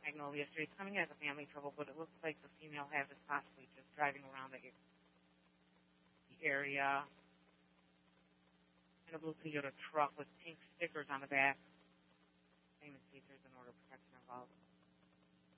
Magnolia Street. It's coming as a family trouble, but it looks like the female has is possibly just driving around the area in a blue Toyota truck with pink stickers on the back. Famous features and order protection involved.